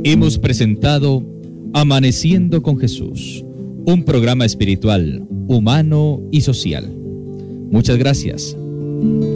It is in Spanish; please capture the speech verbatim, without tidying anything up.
Hemos presentado Amaneciendo con Jesús, un programa espiritual, humano y social. Muchas gracias.